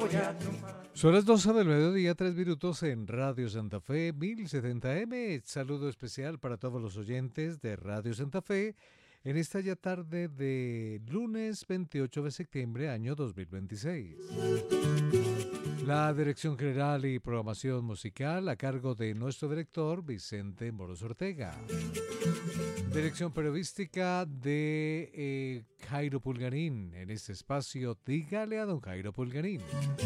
Son las 12 del mediodía, 3 minutos en Radio Santa Fe, 1070M. Saludo especial para todos los oyentes de Radio Santa Fe en esta ya tarde de lunes 28 de septiembre, año 2026. La dirección general y programación musical a cargo de nuestro director Vicente Moros Ortega. Dirección periodística de Jairo Pulgarín. En este espacio, dígale a don Jairo Pulgarín.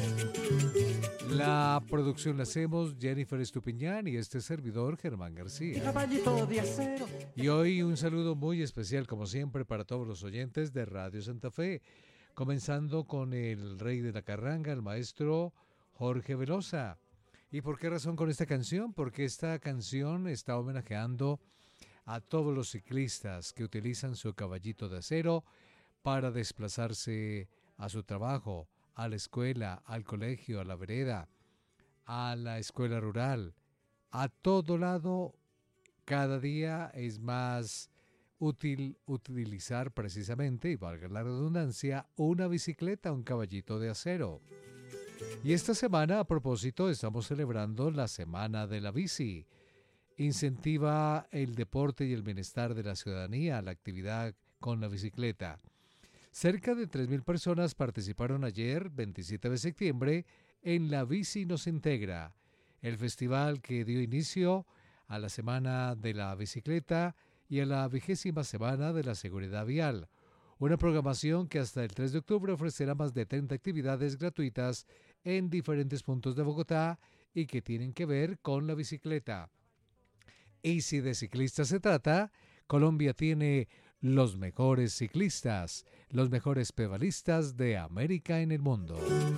La producción la hacemos Jennifer Estupiñán y este servidor Germán García. Y hoy un saludo muy especial, como siempre, para todos los oyentes de Radio Santa Fe, comenzando con el rey de la carranga, el maestro Jorge Velosa. ¿Y por qué razón con esta canción? Porque esta canción está homenajeando a todos los ciclistas que utilizan su caballito de acero para desplazarse a su trabajo, a la escuela, al colegio, a la vereda, a la escuela rural, a todo lado. Cada día es más útil utilizar precisamente, y valga la redundancia, una bicicleta, un caballito de acero. Y esta semana, a propósito, estamos celebrando la Semana de la Bici. Incentiva el deporte y el bienestar de la ciudadanía, la actividad con la bicicleta. Cerca de 3.000 personas participaron ayer, 27 de septiembre, en La Bici Nos Integra, el festival que dio inicio a la Semana de la Bicicleta y a la 20ª Semana de la Seguridad Vial. Una programación que hasta el 3 de octubre ofrecerá más de 30 actividades gratuitas en diferentes puntos de Bogotá y que tienen que ver con la bicicleta. Y si de ciclistas se trata, Colombia tiene los mejores ciclistas, los mejores pedalistas de América en el mundo.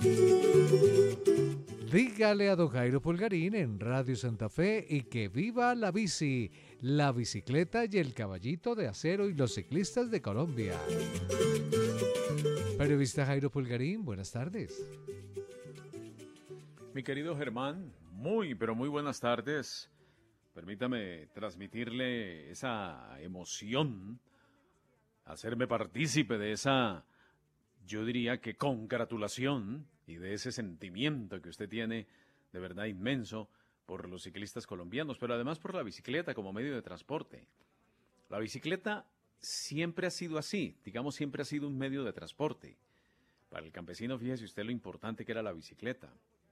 Dígale a don Jairo Pulgarín en Radio Santa Fe y que viva la bici, la bicicleta y el caballito de acero y los ciclistas de Colombia. Periodista Jairo Pulgarín, buenas tardes. Mi querido Germán, pero muy buenas tardes. Permítame transmitirle esa emoción, hacerme partícipe de esa, yo diría que congratulación y de ese sentimiento que usted tiene de verdad inmenso por los ciclistas colombianos, pero además por la bicicleta como medio de transporte. La bicicleta siempre ha sido así, digamos, siempre ha sido un medio de transporte. Para el campesino, fíjese usted lo importante que era la bicicleta.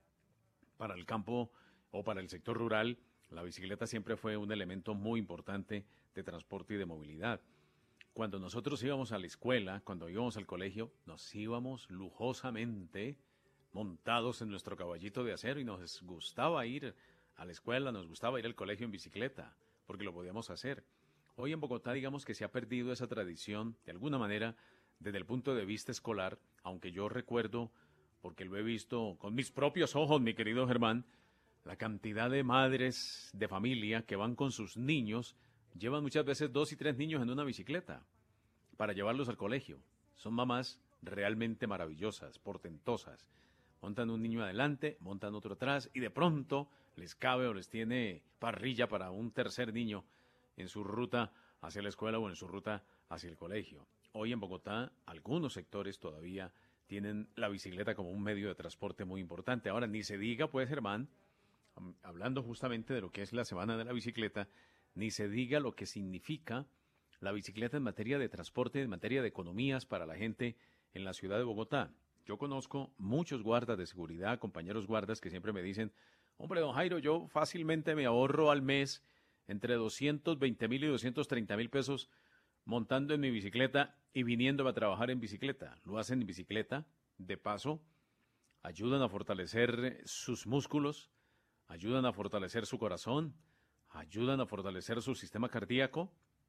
Para el campo o para el sector rural, la bicicleta siempre fue un elemento muy importante de transporte y de movilidad. Cuando nosotros íbamos a la escuela, cuando íbamos al colegio, nos íbamos lujosamente montados en nuestro caballito de acero y nos gustaba ir a la escuela, nos gustaba ir al colegio en bicicleta, porque lo podíamos hacer. Hoy en Bogotá, digamos que se ha perdido esa tradición, de alguna manera, desde el punto de vista escolar, aunque yo recuerdo, porque lo he visto con mis propios ojos, mi querido Germán, la cantidad de madres de familia que van con sus niños, llevan muchas veces 2 y 3 niños en una bicicleta para llevarlos al colegio. Son mamás realmente maravillosas, portentosas. Montan un niño adelante, montan otro atrás y de pronto les cabe o les tiene parrilla para un tercer niño en su ruta hacia la escuela o en su ruta hacia el colegio. Hoy en Bogotá, algunos sectores todavía tienen la bicicleta como un medio de transporte muy importante. Ahora, ni se diga, pues, Germán, hablando justamente de lo que es la Semana de la Bicicleta, ni se diga lo que significa la bicicleta en materia de transporte, en materia de economías para la gente en la ciudad de Bogotá. Yo conozco muchos guardas de seguridad, compañeros guardas que siempre me dicen, hombre, don Jairo, yo fácilmente me ahorro al mes entre 220.000 y 230.000 pesos montando en mi bicicleta y viniéndome a trabajar en bicicleta. Lo hacen en bicicleta, de paso, ayudan a fortalecer sus músculos, ayudan a fortalecer su corazón, ayudan a fortalecer su sistema cardíaco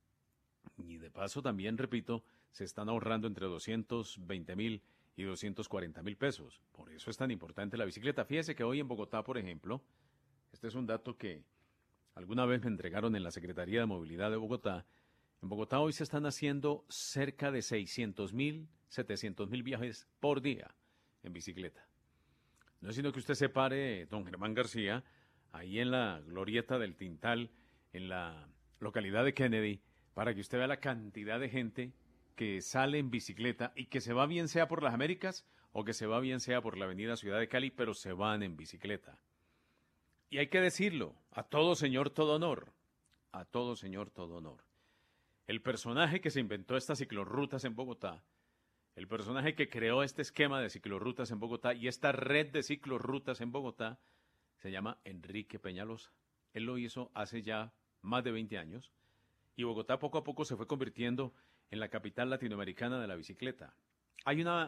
y de paso también, repito, se están ahorrando entre 220.000 y 240.000 pesos. Por eso es tan importante la bicicleta. Fíjese que hoy en Bogotá, por ejemplo, este es un dato que alguna vez me entregaron en la Secretaría de Movilidad de Bogotá. En Bogotá hoy se están haciendo cerca de 600.000, 700.000 viajes por día en bicicleta. No es sino que usted se pare, don Germán García, ahí en la glorieta del Tintal, en la localidad de Kennedy, para que usted vea la cantidad de gente que sale en bicicleta y que se va bien sea por las Américas o que se va bien sea por la avenida Ciudad de Cali, pero se van en bicicleta. Y hay que decirlo, a todo señor, todo honor. A todo señor, todo honor. El personaje que se inventó estas ciclorrutas en Bogotá, el personaje que creó este esquema de ciclorrutas en Bogotá y esta red de ciclorrutas en Bogotá, se llama Enrique Peñalosa. Él lo hizo hace ya más de 20 años y Bogotá poco a poco se fue convirtiendo en la capital latinoamericana de la bicicleta. Hay una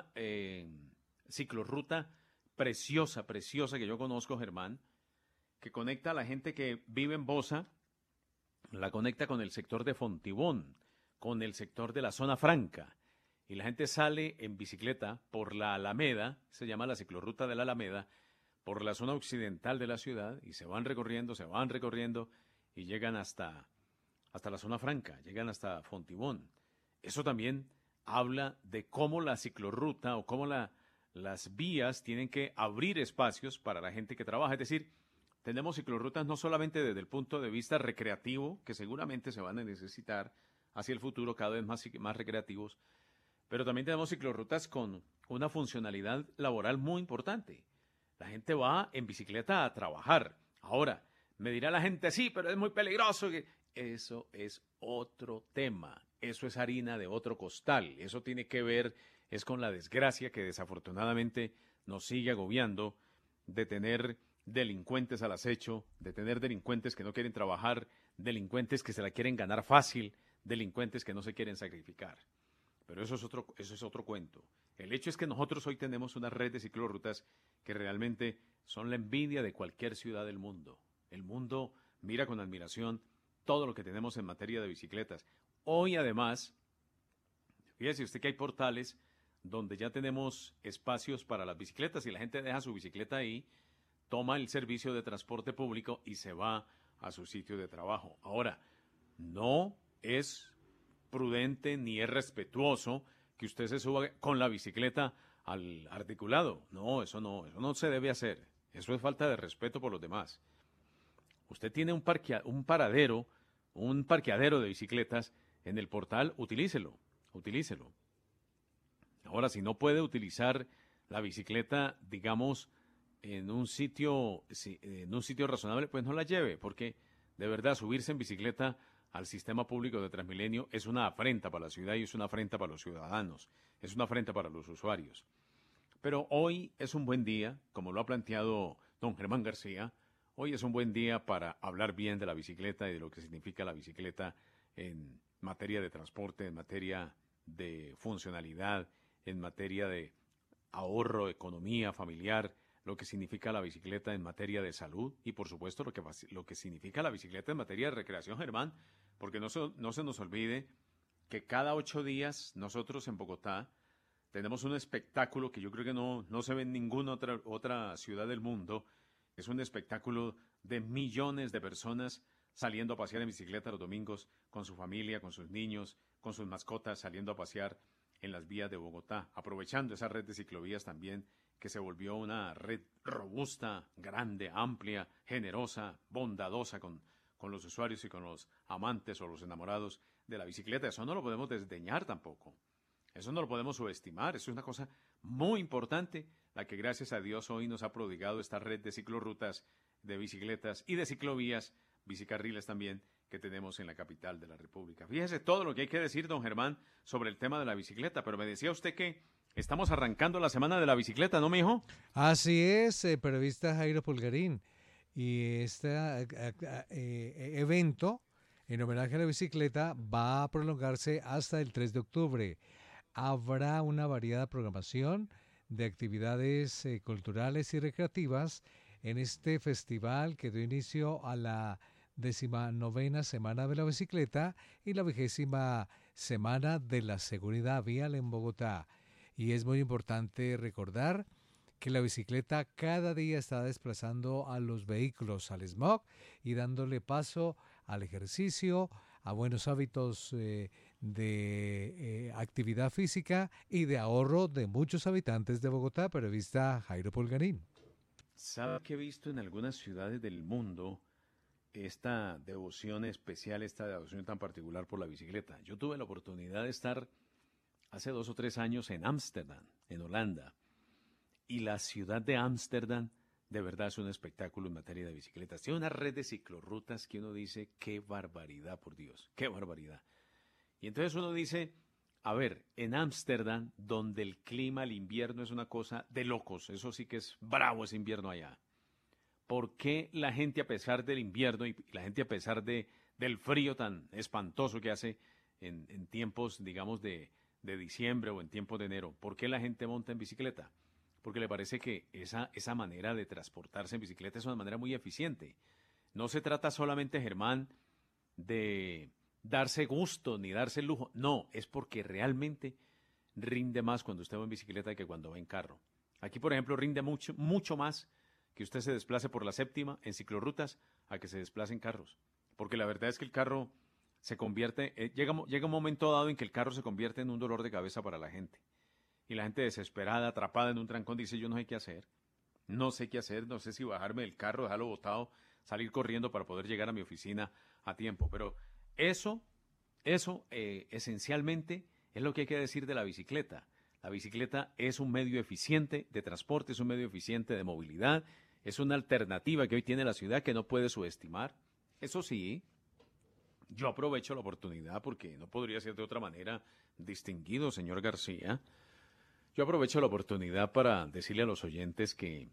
ciclorruta preciosa, preciosa que yo conozco, Germán, que conecta a la gente que vive en Bosa, la conecta con el sector de Fontibón, con el sector de la zona franca. Y la gente sale en bicicleta por la Alameda, se llama la ciclorruta de la Alameda, por la zona occidental de la ciudad, y se van recorriendo, y llegan hasta la zona franca, llegan hasta Fontibón. Eso también habla de cómo la ciclorruta o cómo las vías tienen que abrir espacios para la gente que trabaja. Es decir, tenemos ciclorrutas no solamente desde el punto de vista recreativo, que seguramente se van a necesitar hacia el futuro cada vez más recreativos, pero también tenemos ciclorrutas con una funcionalidad laboral muy importante. La gente va en bicicleta a trabajar. Ahora, me dirá la gente, sí, pero es muy peligroso. Eso es otro tema. Eso es harina de otro costal. Eso tiene que ver, es con la desgracia que desafortunadamente nos sigue agobiando de tener delincuentes al acecho, de tener delincuentes que no quieren trabajar, delincuentes que se la quieren ganar fácil, delincuentes que no se quieren sacrificar. Pero eso es otro cuento. El hecho es que nosotros hoy tenemos una red de ciclorrutas que realmente son la envidia de cualquier ciudad del mundo. El mundo mira con admiración todo lo que tenemos en materia de bicicletas. Hoy además, fíjese usted que hay portales donde ya tenemos espacios para las bicicletas y la gente deja su bicicleta ahí, toma el servicio de transporte público y se va a su sitio de trabajo. Ahora, no es prudente ni es respetuoso que usted se suba con la bicicleta al articulado. No, eso no se debe hacer. Eso es falta de respeto por los demás. Usted tiene un parqueadero de bicicletas en el portal, utilícelo. Ahora, si no puede utilizar la bicicleta, digamos, en un sitio razonable, pues no la lleve, porque de verdad subirse en bicicleta al sistema público de Transmilenio es una afrenta para la ciudad y es una afrenta para los ciudadanos, es una afrenta para los usuarios. Pero hoy es un buen día, como lo ha planteado don Germán García, hoy es un buen día para hablar bien de la bicicleta y de lo que significa la bicicleta en materia de transporte, en materia de funcionalidad, en materia de ahorro, economía familiar, lo que significa la bicicleta en materia de salud y, por supuesto, lo que significa la bicicleta en materia de recreación, Germán, porque no se nos olvide que cada 8 días nosotros en Bogotá tenemos un espectáculo que yo creo que no se ve en ninguna otra ciudad del mundo. Es un espectáculo de millones de personas saliendo a pasear en bicicleta los domingos con su familia, con sus niños, con sus mascotas, saliendo a pasear en las vías de Bogotá, aprovechando esa red de ciclovías también, que se volvió una red robusta, grande, amplia, generosa, bondadosa con los usuarios y con los amantes o los enamorados de la bicicleta. Eso no lo podemos desdeñar tampoco. Eso no lo podemos subestimar. Eso es una cosa muy importante, la que gracias a Dios hoy nos ha prodigado esta red de ciclorrutas, de bicicletas y de ciclovías, bicicarriles también, que tenemos en la capital de la República. Fíjese todo lo que hay que decir, don Germán, sobre el tema de la bicicleta, pero me decía usted que estamos arrancando la semana de la bicicleta, ¿no, mijo? Así es, periodista Jairo Pulgarín. Y este evento en homenaje a la bicicleta va a prolongarse hasta el 3 de octubre. Habrá una variada programación de actividades culturales y recreativas en este festival que dio inicio a la 19ª Semana de la Bicicleta y la 20ª Semana de la Seguridad Vial en Bogotá. Y es muy importante recordar que la bicicleta cada día está desplazando a los vehículos al smog y dándole paso al ejercicio, a buenos hábitos de actividad física y de ahorro de muchos habitantes de Bogotá, periodista Jairo Pulgarín. ¿Sabe que he visto en algunas ciudades del mundo esta devoción especial, esta devoción tan particular por la bicicleta? Yo tuve la oportunidad de estar hace 2 o 3 años en Ámsterdam, en Holanda, Y la ciudad de Ámsterdam de verdad es un espectáculo en materia de bicicletas. Tiene una red de ciclorrutas que uno dice, qué barbaridad, por Dios, qué barbaridad. Y entonces uno dice, a ver, en Ámsterdam, donde el clima, el invierno es una cosa de locos, eso sí que es bravo ese invierno allá. ¿Por qué la gente a pesar del invierno y la gente a pesar del frío tan espantoso que hace en tiempos, digamos, de diciembre o en tiempos de enero, por qué la gente monta en bicicleta? Porque le parece que esa manera de transportarse en bicicleta es una manera muy eficiente. No se trata solamente, Germán, de darse gusto ni darse lujo. No, es porque realmente rinde más cuando usted va en bicicleta que cuando va en carro. Aquí, por ejemplo, rinde mucho, mucho más que usted se desplace por la séptima en ciclorrutas a que se desplace en carros. Porque la verdad es que el carro se convierte, llega un momento dado en que el carro se convierte en un dolor de cabeza para la gente. Y la gente desesperada, atrapada en un trancón, dice, yo no sé qué hacer. No sé qué hacer, no sé si bajarme del carro, dejarlo botado, salir corriendo para poder llegar a mi oficina a tiempo. Pero eso esencialmente es lo que hay que decir de la bicicleta. La bicicleta es un medio eficiente de transporte, es un medio eficiente de movilidad, es una alternativa que hoy tiene la ciudad que no puede subestimar. Eso sí, yo aprovecho la oportunidad porque no podría ser de otra manera, distinguido señor García. Yo aprovecho la oportunidad para decirle a los oyentes que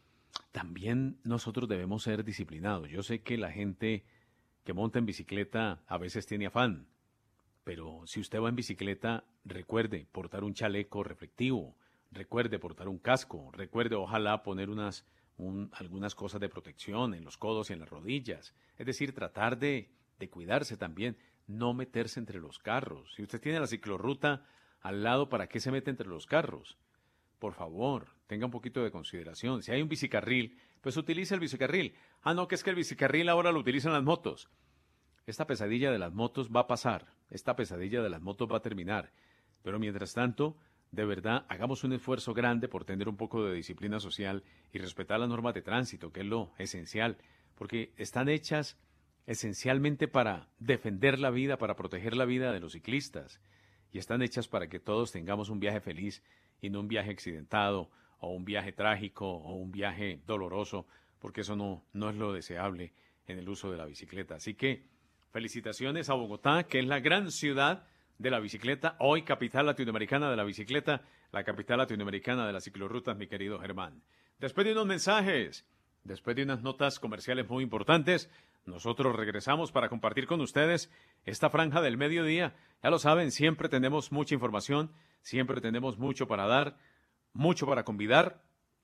también nosotros debemos ser disciplinados. Yo sé que la gente que monta en bicicleta a veces tiene afán, pero si usted va en bicicleta, recuerde portar un chaleco reflectivo, recuerde portar un casco, recuerde ojalá poner algunas cosas de protección en los codos y en las rodillas. Es decir, tratar de cuidarse también, no meterse entre los carros. Si usted tiene la ciclorruta al lado, ¿para qué se mete entre los carros? Por favor, tenga un poquito de consideración. Si hay un bicicarril, pues utilice el bicicarril. Ah, no, que es que el bicicarril ahora lo utilizan las motos. Esta pesadilla de las motos va a pasar, esta pesadilla de las motos va a terminar. Pero mientras tanto, de verdad, hagamos un esfuerzo grande por tener un poco de disciplina social y respetar las normas de tránsito, que es lo esencial, porque están hechas esencialmente para defender la vida, para proteger la vida de los ciclistas, y están hechas para que todos tengamos un viaje feliz y no un viaje accidentado, o un viaje trágico, o un viaje doloroso, porque eso no es lo deseable en el uso de la bicicleta. Así que felicitaciones a Bogotá, que es la gran ciudad de la bicicleta, hoy capital latinoamericana de la bicicleta, la capital latinoamericana de las ciclorrutas, mi querido Germán. Después de unos mensajes, después de unas notas comerciales muy importantes, nosotros regresamos para compartir con ustedes esta franja del mediodía. Ya lo saben, siempre tenemos mucha información, siempre tenemos mucho para dar, mucho para convidar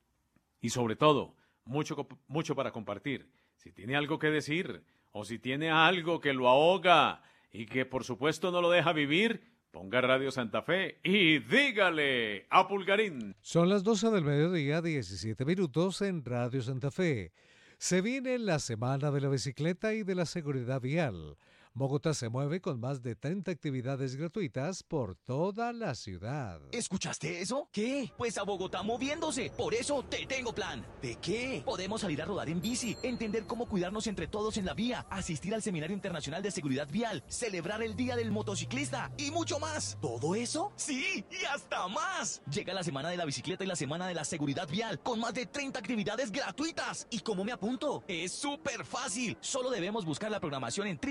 y sobre todo, mucho para compartir. Si tiene algo que decir o si tiene algo que lo ahoga y que por supuesto no lo deja vivir, ponga Radio Santa Fe y dígale a Pulgarín. Son las 12 del mediodía, 17 minutos en Radio Santa Fe. Se viene la Semana de la Bicicleta y de la Seguridad Vial. Bogotá se mueve con más de 30 actividades gratuitas por toda la ciudad. ¿Escuchaste eso? ¿Qué? Pues a Bogotá moviéndose. Por eso te tengo plan. ¿De qué? Podemos salir a rodar en bici, entender cómo cuidarnos entre todos en la vía, asistir al Seminario Internacional de Seguridad Vial, celebrar el Día del Motociclista y mucho más. ¿Todo eso? Sí, y hasta más. Llega la Semana de la Bicicleta y la Semana de la Seguridad Vial con más de 30 actividades gratuitas. ¿Y cómo me apunto? Es súper fácil. Solo debemos buscar la programación en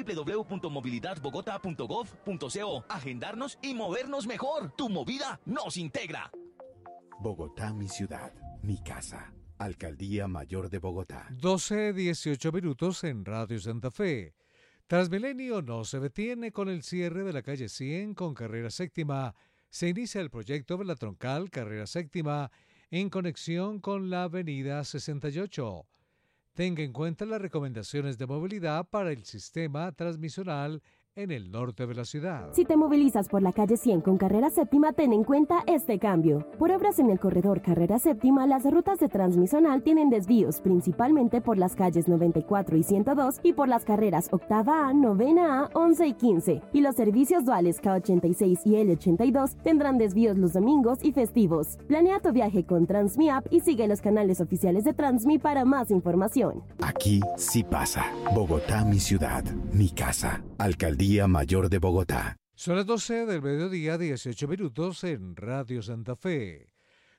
www.movilidadbogota.gov.co, agendarnos y movernos mejor. Tu movida nos integra. Bogotá, mi ciudad, mi casa. Alcaldía Mayor de Bogotá. 12:18 minutos en Radio Santa Fe. Transmilenio no se detiene con el cierre de la calle 100 con carrera séptima. Se inicia el proyecto de la troncal carrera séptima en conexión con la avenida 68. Tenga en cuenta las recomendaciones de movilidad para el sistema transmisional en el norte de la ciudad. Si te movilizas por la calle 100 con carrera séptima, ten en cuenta este cambio. Por obras en el corredor carrera séptima, las rutas de transmisional tienen desvíos, principalmente por las calles 94 y 102 y por las carreras octava A, novena A, 11 y 15. Y los servicios duales K86 y L82 tendrán desvíos los domingos y festivos. Planea tu viaje con Transmi App y sigue los canales oficiales de Transmi para más información. Aquí sí pasa. Bogotá, mi ciudad, mi casa. Alcaldía Mayor de Bogotá. Son las 12 del mediodía, 18 minutos en Radio Santa Fe.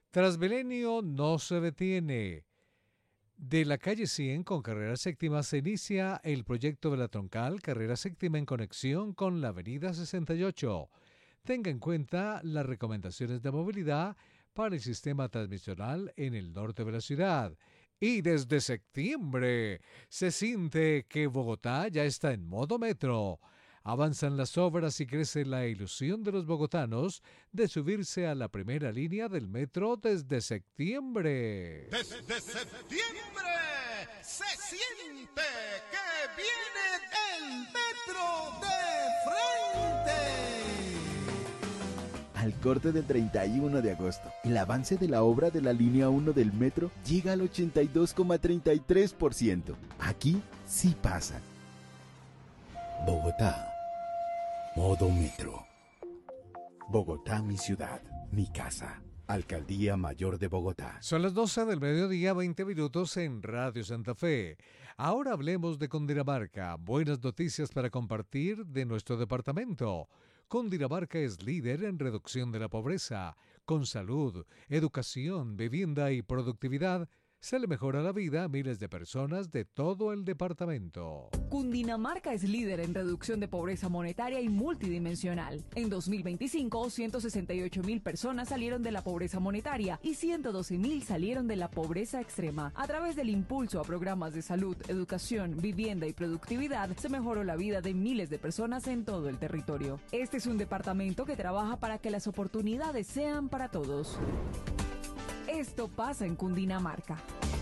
Transmilenio no se detiene. De la calle 100 con carrera séptima se inicia el proyecto de la troncal carrera séptima en conexión con la avenida 68. Tenga en cuenta las recomendaciones de movilidad para el sistema transmisional en el norte de la ciudad. Y desde septiembre se siente que Bogotá ya está en modo metro. Avanzan las obras y crece la ilusión de los bogotanos de subirse a la primera línea del metro desde septiembre. Desde septiembre se siente que viene el metro de frente. Al corte del 31 de agosto, el avance de la obra de la línea 1 del metro llega al 82,33%. Aquí sí pasa. Bogotá. Modo metro. Bogotá, mi ciudad, mi casa. Alcaldía Mayor de Bogotá. Son las 12 del mediodía, 20 minutos en Radio Santa Fe. Ahora hablemos de Cundinamarca. Buenas noticias para compartir de nuestro departamento. Cundinamarca es líder en reducción de la pobreza. Con salud, educación, vivienda y productividad, se le mejora la vida a miles de personas de todo el departamento. Cundinamarca es líder en reducción de pobreza monetaria y multidimensional. En 2025, 168.000 personas salieron de la pobreza monetaria y 112.000 salieron de la pobreza extrema. A través del impulso a programas de salud, educación, vivienda y productividad, se mejoró la vida de miles de personas en todo el territorio. Este es un departamento que trabaja para que las oportunidades sean para todos. Esto pasa en Cundinamarca.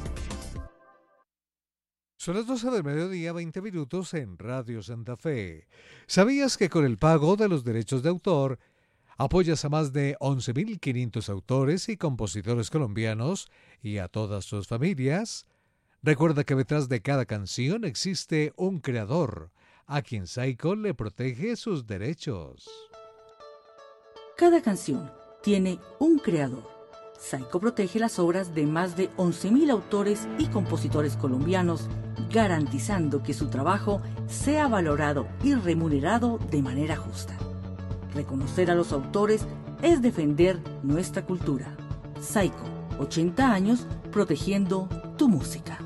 Son las 12 del mediodía, 20 minutos en Radio Santa Fe. ¿Sabías que con el pago de los derechos de autor apoyas a más de 11.500 autores y compositores colombianos y a todas sus familias? Recuerda que detrás de cada canción existe un creador, a quien Saico le protege sus derechos. Cada canción tiene un creador. Saico protege las obras de más de 11.000 autores y compositores colombianos, garantizando que su trabajo sea valorado y remunerado de manera justa. Reconocer a los autores es defender nuestra cultura. Saico, 80 años protegiendo tu música.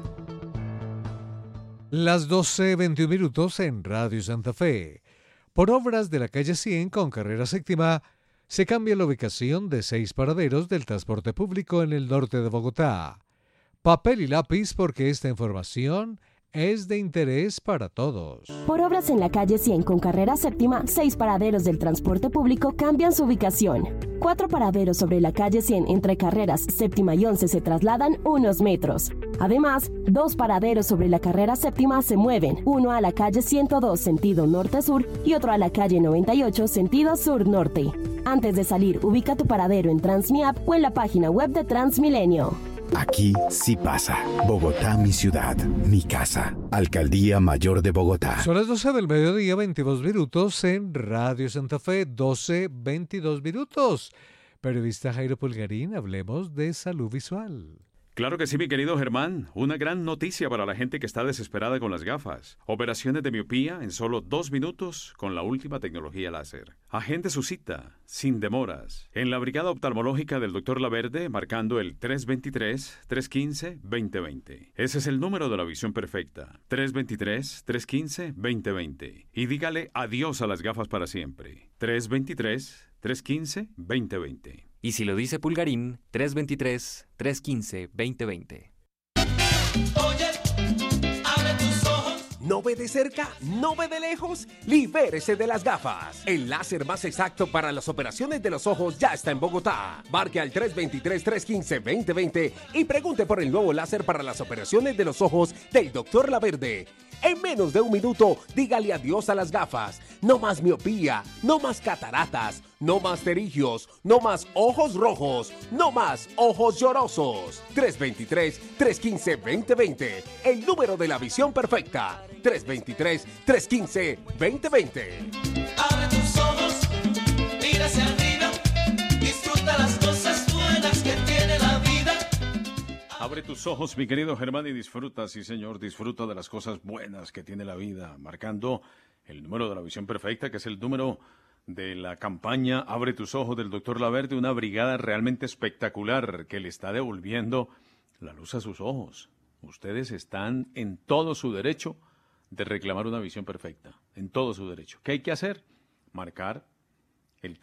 Las 12:21 minutos en Radio Santa Fe. Por obras de la calle 100 con carrera séptima, se cambia la ubicación de 6 paraderos del transporte público en el norte de Bogotá. Papel y lápiz porque esta información es de interés para todos. Por obras en la calle 100 con carrera séptima, 6 paraderos del transporte público cambian su ubicación. 4 paraderos sobre la calle 100 entre carreras séptima y 11 se trasladan unos metros. Además, 2 paraderos sobre la carrera séptima se mueven, uno a la calle 102 sentido norte-sur y otro a la calle 98 sentido sur-norte. Antes de salir, ubica tu paradero en Transmiap o en la página web de Transmilenio. Aquí sí pasa. Bogotá, mi ciudad, mi casa. Alcaldía Mayor de Bogotá. Son las 12 del mediodía, 22 minutos en Radio Santa Fe, 12:22 minutos. Periodista Jairo Pulgarín, hablemos de salud visual. Claro que sí, mi querido Germán. Una gran noticia para la gente que está desesperada con las gafas. Operaciones de miopía en solo 2 minutos con la última tecnología láser. Agende su cita, sin demoras, en la Brigada Oftalmológica del Dr. Laverde, marcando el 323-315-2020. Ese es el número de la visión perfecta. 323-315-2020. Y dígale adiós a las gafas para siempre. 323-315-2020. Y si lo dice Pulgarín, 323-315-2020. Oye, abre tus ojos. ¿No ve de cerca? ¿No ve de lejos? ¡Libérese de las gafas! El láser más exacto para las operaciones de los ojos ya está en Bogotá. Marque al 323-315-2020 y pregunte por el nuevo láser para las operaciones de los ojos del Dr. Laverde. En menos de un minuto, dígale adiós a las gafas. No más miopía, no más cataratas, no más pterigios, no más ojos rojos, no más ojos llorosos. 323-315-2020, el número de la visión perfecta. 323-315-2020. Abre tus ojos, mira hacia arriba, disfruta las cosas buenas que tiene la vida. Abre tus ojos, mi querido Germán, y disfruta, sí señor, disfruta de las cosas buenas que tiene la vida, marcando el número de la visión perfecta, que es el número de la campaña Abre tus ojos del doctor Laverde, una brigada realmente espectacular que le está devolviendo la luz a sus ojos. Ustedes están en todo su derecho de reclamar una visión perfecta, en todo su derecho. ¿Qué hay que hacer? Marcar el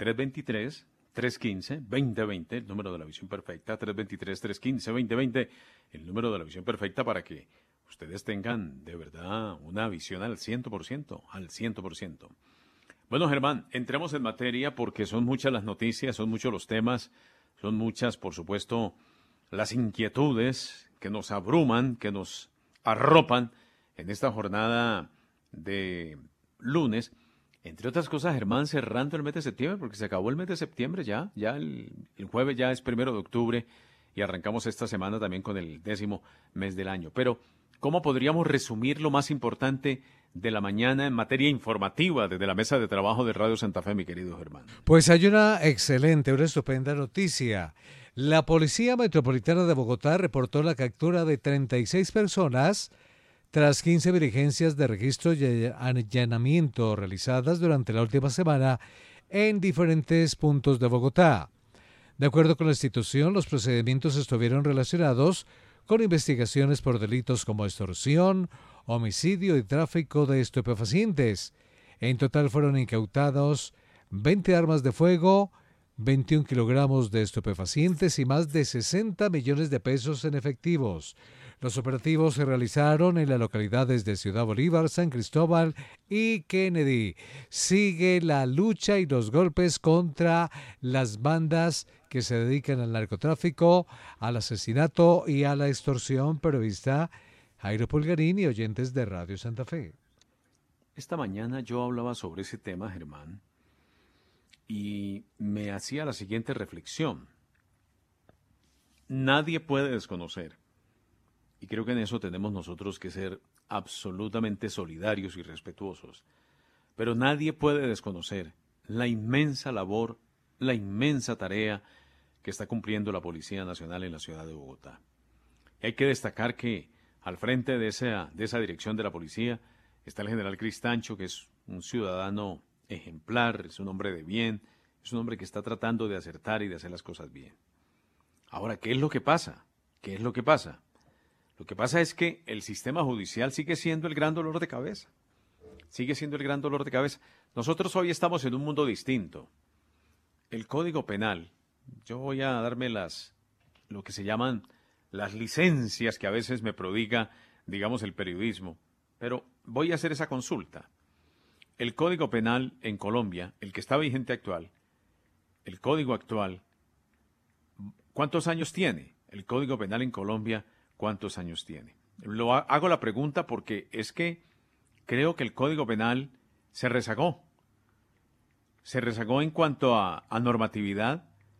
323-315-2020, el número de la visión perfecta, 323-315-2020, el número de la visión perfecta para que ustedes tengan de verdad una visión al 100%, al 100%. Bueno, Germán, entremos en materia porque son muchas las noticias, son muchos los temas, son muchas, por supuesto, las inquietudes que nos abruman, que nos arropan en esta jornada de lunes. Entre otras cosas, Germán, cerrando el mes de septiembre, porque se acabó el mes de septiembre ya el jueves ya es 1 de octubre y arrancamos esta semana también con el 10º mes del año. Pero, ¿cómo podríamos resumir lo más importante de la mañana en materia informativa desde la mesa de trabajo de Radio Santa Fe, mi querido Germán? Pues hay una excelente, una estupenda noticia. La Policía Metropolitana de Bogotá reportó la captura de 36 personas tras 15 diligencias de registro y allanamiento realizadas durante la última semana en diferentes puntos de Bogotá. De acuerdo con la institución, los procedimientos estuvieron relacionados con investigaciones por delitos como extorsión, homicidio y tráfico de estupefacientes. En total fueron incautados 20 armas de fuego, 21 kilogramos de estupefacientes y más de 60 millones de pesos en efectivos. Los operativos se realizaron en las localidades de Ciudad Bolívar, San Cristóbal y Kennedy. Sigue la lucha y los golpes contra las bandas que se dedican al narcotráfico, al asesinato y a la extorsión. Periodista Jairo Pulgarín y oyentes de Radio Santa Fe. Esta mañana yo hablaba sobre ese tema, Germán, y me hacía la siguiente reflexión. Nadie puede desconocer, y creo que en eso tenemos nosotros que ser absolutamente solidarios y respetuosos, pero nadie puede desconocer la inmensa labor, la inmensa tarea que está cumpliendo la Policía Nacional en la ciudad de Bogotá. Y hay que destacar que al frente de esa dirección de la policía está el general Cristancho, que es un ciudadano ejemplar, es un hombre de bien, es un hombre que está tratando de acertar y de hacer las cosas bien. Ahora, ¿qué es lo que pasa? ¿Qué es lo que pasa? Lo que pasa es que el sistema judicial sigue siendo el gran dolor de cabeza. Sigue siendo el gran dolor de cabeza. Nosotros hoy estamos en un mundo distinto. El Código Penal, yo voy a darme lo que se llaman las licencias que a veces me prodiga, digamos, el periodismo, pero voy a hacer esa consulta. El Código Penal en Colombia, el que está vigente actual, el Código actual, ¿cuántos años tiene? El Código Penal en Colombia, ¿cuántos años tiene? Hago la pregunta porque es que creo que el Código Penal se rezagó. Se rezagó en cuanto a normatividad,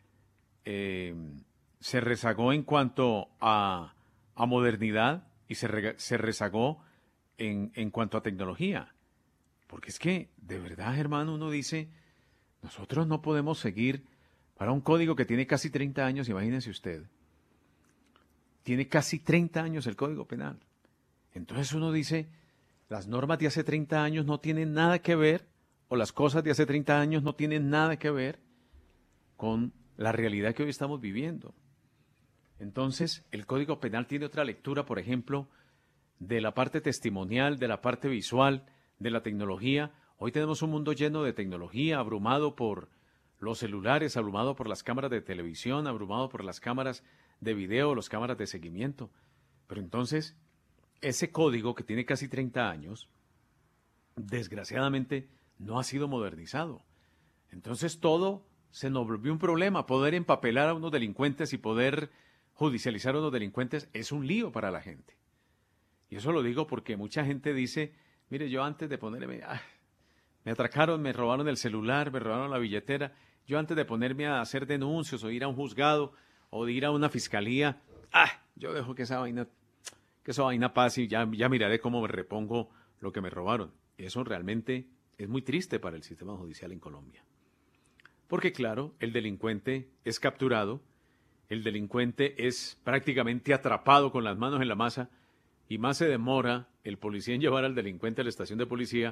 se rezagó en cuanto a modernidad y se rezagó en cuanto a tecnología. Porque es que, de verdad, hermano, uno dice, nosotros no podemos seguir para un código que tiene casi 30 años, imagínense usted. Tiene casi 30 años el Código Penal. Entonces uno dice, las normas de hace 30 años no tienen nada que ver, o las cosas de hace 30 años no tienen nada que ver con la realidad que hoy estamos viviendo. Entonces, el Código Penal tiene otra lectura, por ejemplo, de la parte testimonial, de la parte visual, de la tecnología. Hoy tenemos un mundo lleno de tecnología, abrumado por los celulares, abrumado por las cámaras de televisión, abrumado por las cámaras de video, las cámaras de seguimiento. Pero entonces, ese código que tiene casi 30 años, desgraciadamente, no ha sido modernizado. Entonces todo se nos volvió un problema. Poder empapelar a unos delincuentes y poder judicializar a unos delincuentes es un lío para la gente. Y eso lo digo porque mucha gente dice, mire, yo antes de ponerme, me atracaron, me robaron el celular, me robaron la billetera, yo antes de ponerme a hacer denuncios o ir a un juzgado o de ir a una fiscalía, yo dejo que esa vaina pase y ya miraré cómo me repongo lo que me robaron. Eso realmente es muy triste para el sistema judicial en Colombia. Porque claro, el delincuente es capturado, el delincuente es prácticamente atrapado con las manos en la masa y más se demora el policía en llevar al delincuente a la estación de policía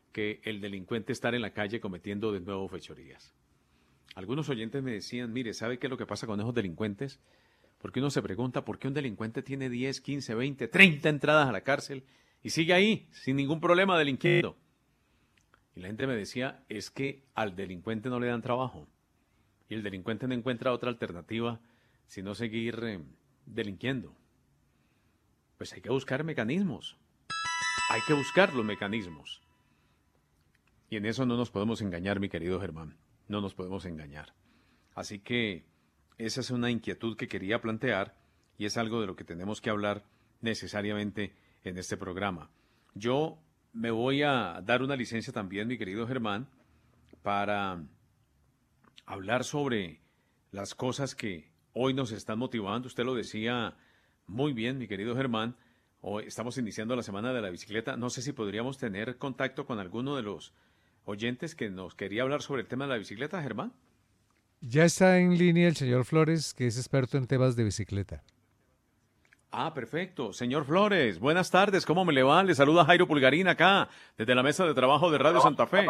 que el delincuente estar en la calle cometiendo de nuevo fechorías. Algunos oyentes me decían, mire, ¿sabe qué es lo que pasa con esos delincuentes? Porque uno se pregunta por qué un delincuente tiene 10, 15, 20, 30 entradas a la cárcel y sigue ahí sin ningún problema delinquiendo. Y la gente me decía, es que al delincuente no le dan trabajo y el delincuente no encuentra otra alternativa sino seguir delinquiendo. Pues hay que buscar mecanismos, hay que buscar los mecanismos. Y en eso no nos podemos engañar, mi querido Germán, no nos podemos engañar. Así que esa es una inquietud que quería plantear y es algo de lo que tenemos que hablar necesariamente en este programa. Yo me voy a dar una licencia también, mi querido Germán, para hablar sobre las cosas que hoy nos están motivando. Usted lo decía muy bien, mi querido Germán. Hoy estamos iniciando la Semana de la Bicicleta. No sé si podríamos tener contacto con alguno de los oyentes que nos quería hablar sobre el tema de la bicicleta, Germán. Ya está en línea el señor Flores, que es experto en temas de bicicleta. Ah, perfecto. Señor Flores, buenas tardes. ¿Cómo me le va? Le saluda Jairo Pulgarín acá, desde la mesa de trabajo de Radio Santa Fe.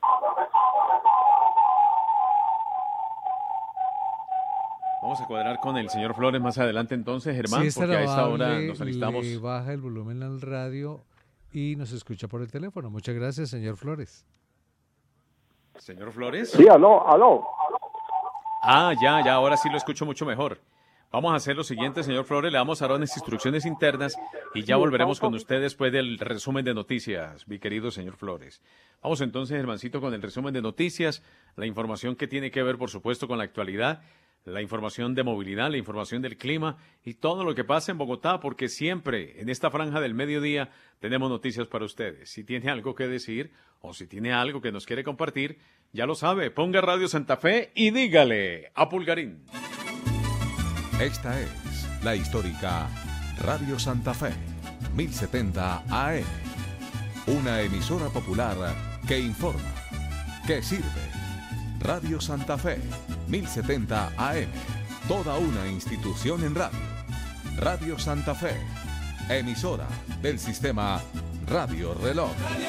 Vamos a cuadrar con el señor Flores más adelante entonces, Germán, si porque a esta hora nos alistamos. Le baja el volumen al radio y nos escucha por el teléfono. Muchas gracias, señor Flores. ¿Señor Flores? Sí, aló. Ah, ya, ahora sí lo escucho mucho mejor. Vamos a hacer lo siguiente, señor Flores, le vamos a dar unas instrucciones internas y ya volveremos con usted después del resumen de noticias, mi querido señor Flores. Vamos entonces, Germancito, con el resumen de noticias, la información que tiene que ver, por supuesto, con la actualidad, la información de movilidad, la información del clima y todo lo que pasa en Bogotá, porque siempre en esta franja del mediodía tenemos noticias para ustedes. Si tiene algo que decir o si tiene algo que nos quiere compartir, ya lo sabe, ponga Radio Santa Fe y dígale a Pulgarín. Esta es la histórica Radio Santa Fe, 1070 AM, una emisora popular que informa, que sirve. Radio Santa Fe, 1070 AM, toda una institución en radio. Radio Santa Fe, emisora del sistema Radio Reloj.